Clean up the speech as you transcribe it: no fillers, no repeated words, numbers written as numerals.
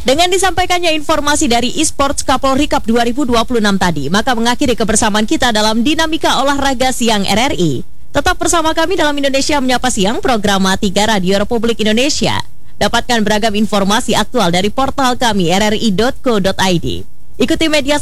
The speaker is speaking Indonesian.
Dengan disampaikannya informasi dari eSports Kapolri Cup 2026 tadi, maka mengakhiri kebersamaan kita dalam Dinamika Olahraga Siang RRI. Tetap bersama kami dalam Indonesia Menyapa Siang, program Tiga Radio Republik Indonesia. Dapatkan beragam informasi aktual dari portal kami rri.co.id. Ikuti media